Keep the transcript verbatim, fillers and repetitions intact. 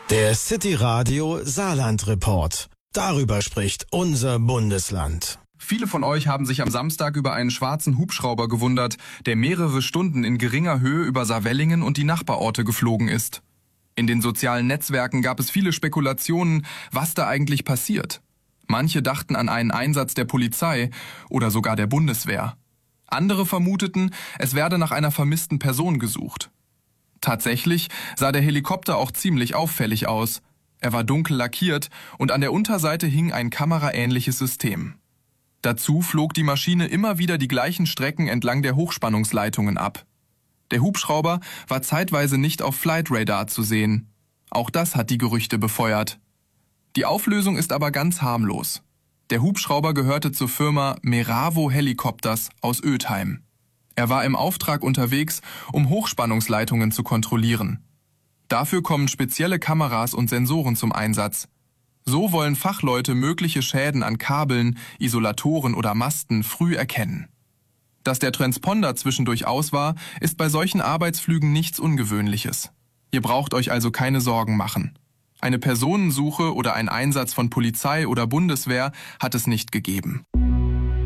Der City Radio Saarland Report. Darüber spricht unser Bundesland. Viele von euch haben sich am Samstag über einen schwarzen Hubschrauber gewundert, der mehrere Stunden in geringer Höhe über Saarwellingen und die Nachbarorte geflogen ist. In den sozialen Netzwerken gab es viele Spekulationen, was da eigentlich passiert. Manche dachten an einen Einsatz der Polizei oder sogar der Bundeswehr. Andere vermuteten, es werde nach einer vermissten Person gesucht. Tatsächlich sah der Helikopter auch ziemlich auffällig aus. Er war dunkel lackiert und an der Unterseite hing ein kameraähnliches System. Dazu flog die Maschine immer wieder die gleichen Strecken entlang der Hochspannungsleitungen ab. Der Hubschrauber war zeitweise nicht auf Flight Radar zu sehen. Auch das hat die Gerüchte befeuert. Die Auflösung ist aber ganz harmlos. Der Hubschrauber gehörte zur Firma Meravo Helicopters aus Ödheim. Er war im Auftrag unterwegs, um Hochspannungsleitungen zu kontrollieren. Dafür kommen spezielle Kameras und Sensoren zum Einsatz. So wollen Fachleute mögliche Schäden an Kabeln, Isolatoren oder Masten früh erkennen. Dass der Transponder zwischendurch aus war, ist bei solchen Arbeitsflügen nichts Ungewöhnliches. Ihr braucht euch also keine Sorgen machen. Eine Personensuche oder ein Einsatz von Polizei oder Bundeswehr hat es nicht gegeben.